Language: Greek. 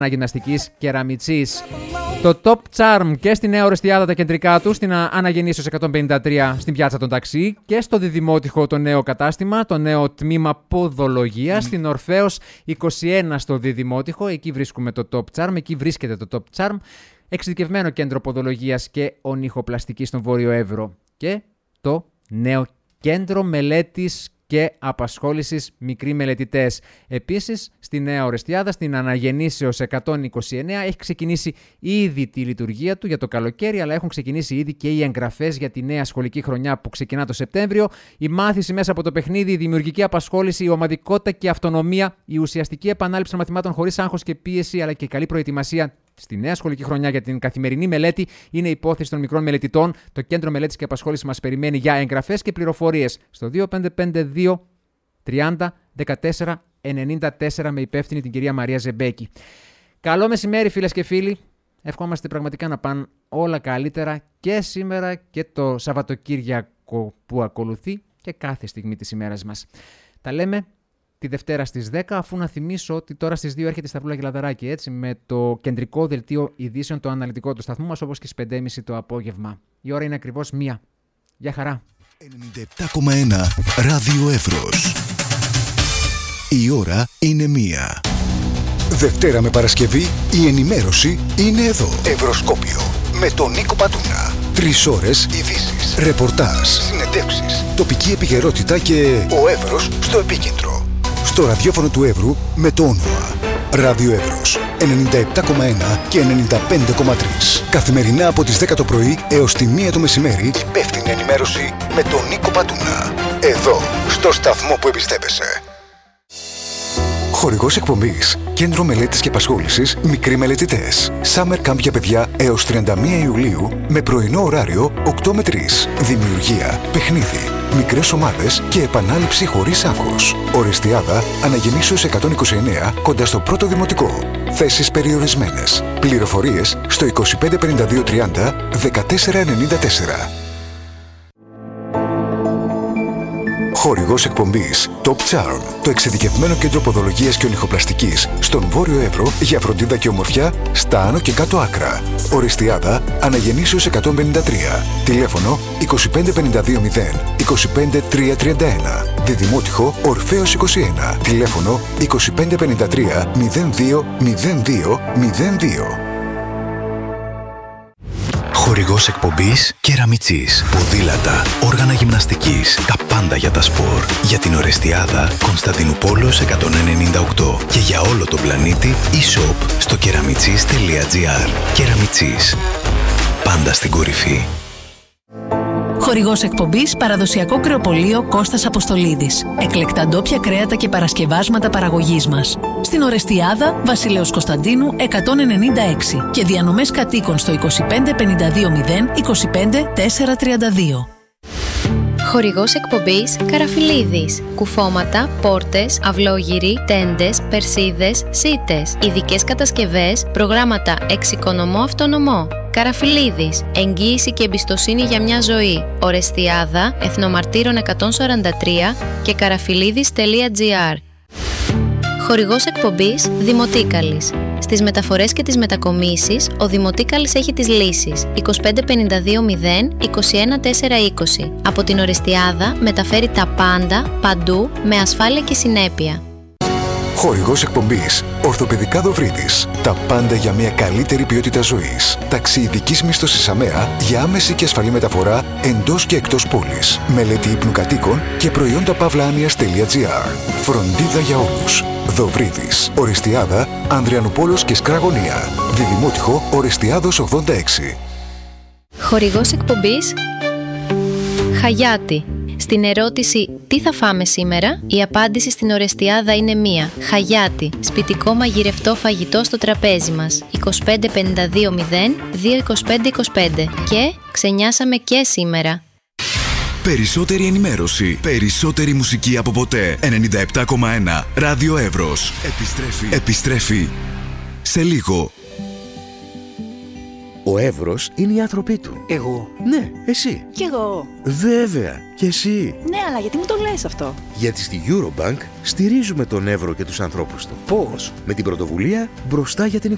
Γυμναστικής Κεραμιτσής. Το Top Charm και στη Νέα Ορεστιάδα τα κεντρικά του, στην Αναγεννήσεως 153 στην Πιάτσα των Ταξί και στο Διδημότυχο το νέο κατάστημα, το νέο τμήμα ποδολογίας, στην Ορφέως 21 στο Διδημότυχο, εκεί βρίσκουμε το Top Charm, εκεί βρίσκεται το Top Charm, εξειδικευμένο κέντρο ποδολογίας και ονυχοπλαστικής στον Βόρειο Εύρο και το νέο κέντρο μελέτης και απασχόλησης μικροί μελετητές. Επίσης, στη Νέα Ορεστιάδα, στην Αναγεννήσεως 129, έχει ξεκινήσει ήδη τη λειτουργία του για το καλοκαίρι, αλλά έχουν ξεκινήσει ήδη και οι εγγραφές για τη νέα σχολική χρονιά που ξεκινά το Σεπτέμβριο. Η μάθηση μέσα από το παιχνίδι, η δημιουργική απασχόληση, η ομαδικότητα και η αυτονομία, η ουσιαστική επανάληψη των μαθημάτων χωρίς άγχος και πίεση, αλλά και καλή προετοιμασία στη νέα σχολική χρονιά για την καθημερινή μελέτη είναι υπόθεση των μικρών μελετητών. Το Κέντρο Μελέτης και Απασχόλησης μας περιμένει για εγγραφές και πληροφορίες στο 2552 30 14 94 με υπεύθυνη την κυρία Μαρία Ζεμπέκη. Καλό μεσημέρι, φίλες και φίλοι. Ευχόμαστε πραγματικά να πάνε όλα καλύτερα και σήμερα και το Σαββατοκύριακο που ακολουθεί και κάθε στιγμή της ημέρας μας. Τα λέμε τη Δευτέρα στις 10, αφού να θυμίσω ότι τώρα στις 2 έρχεται η Σταυρούλα Γελαδαράκη, έτσι, με το κεντρικό δελτίο ειδήσεων, το αναλυτικό του σταθμού μας, όπως και στις 5.30 το απόγευμα. Η ώρα είναι ακριβώς 1. Γεια χαρά. 97,1 Ράδιο Εύρος. Η ώρα είναι 1. Δευτέρα με Παρασκευή η ενημέρωση είναι εδώ. Ευρωσκόπιο με τον Νίκο Πατούνα. 3 ώρες ειδήσεις, ρεπορτάζ, συνεντεύξεις, τοπική επικαιρότητα και ο Εύρος στο επίκεντρο. Στο ραδιόφωνο του Εύρου με το όνομα Ράδιο Εύρος 97,1 και 95,3. Καθημερινά από τις 10 το πρωί έως τη 1 το μεσημέρι, υπεύθυνη ενημέρωση με τον Νίκο Πατούνα. Εδώ, στο σταθμό που εμπιστεύεσαι. Χορηγός εκπομπής, Κέντρο Μελέτης και Απασχόλησης Μικροί Μελετητές. Summer Camp για παιδιά έως 31 Ιουλίου με πρωινό ωράριο 8 με 3. Δημιουργία, παιχνίδι, μικρές ομάδες και επανάληψη χωρίς άγχος. Ορεστιάδα, Αναγεννήσεως 129 κοντά στο πρώτο δημοτικό. Θέσεις περιορισμένες. Πληροφορίες στο 2552 30 1494. Χορηγός εκπομπής Top Charm, το εξειδικευμένο κέντρο ποδολογίας και ονυχοπλαστικής στον Βόρειο Εύρο για φροντίδα και ομορφιά στα άνω και κάτω άκρα. Ορεστιάδα, Αναγεννήσεως 153. Τηλέφωνο 2552 0 25 331. Διδημότυχο Ορφέως 21. Τηλέφωνο 2553 02 02 02. Χορηγός εκπομπής Κεραμιτσής. Ποδήλατα, όργανα γυμναστικής, τα πάντα για τα σπορ. Για την Ορεστιάδα, Κωνσταντινούπολος 198. Και για όλο τον πλανήτη, e-shop στο keramitsис.gr. Κεραμιτσής. Πάντα στην κορυφή. Χορηγός εκπομπής παραδοσιακό κρεοπωλείο Κώστας Αποστολίδης. Εκλεκτά ντόπια κρέατα και παρασκευάσματα παραγωγής μας. Στην Ορεστιάδα, Βασιλέως Κωνσταντίνου 196 και διανομές κατοίκων στο 2552 0 25 432. Χορηγός εκπομπής Καραφιλίδης. Κουφώματα, πόρτες, αυλόγυροι, τέντες, περσίδες, σίτες. Ειδικές κατασκευές, προγράμματα εξοικονομώ αυτονομώ. Καραφιλίδης. Εγγύηση και εμπιστοσύνη για μια ζωή. Ορεστιάδα, Εθνομαρτύρων 143 και καραφιλίδης.gr. Χορηγός εκπομπής Δημοτίκαλης. Στις μεταφορές και τις μετακομίσεις, ο Δημοτίκαλης έχει τις λύσεις. 2552 0 21 420. Από την Ορεστιάδα μεταφέρει τα πάντα, παντού, με ασφάλεια και συνέπεια. Χορηγός εκπομπής Ορθοπαιδικά Δοβρίδης. Τα πάντα για μια καλύτερη ποιότητα ζωής. Ταξί ειδικής μίσθωσης ΑΜΕΑ για άμεση και ασφαλή μεταφορά εντός και εκτός πόλης. Μελέτη ύπνου κατοίκων και προϊόντα pavlanias.gr. Φροντίδα για όλους. Δοβρίδης. Ορεστιάδα, Ανδριανουπόλος και Σκραγωνία. Διδημότυχο Ορεστιάδος 86. Χορηγός εκπομπής Χαγιάτη. Στην ερώτηση «Τι θα φάμε σήμερα?» η απάντηση στην Ορεστιάδα είναι μία. Χαγιάτη. Σπιτικό μαγειρευτό φαγητό στο τραπέζι μας. 2552 0 225 25. Και ξενιάσαμε και σήμερα. Περισσότερη ενημέρωση, περισσότερη μουσική από ποτέ. 97,1 Ράδιο Εύρος. Επιστρέφει σε λίγο. Ο Εύρος είναι οι άνθρωποι του. Εγώ? Ναι, εσύ. Κι εγώ. Βέβαια, και εσύ. Ναι, αλλά γιατί μου το λες αυτό? Γιατί στη Eurobank στηρίζουμε τον Εύρο και τους ανθρώπους του. Πώς? Με την πρωτοβουλία Μπροστά για την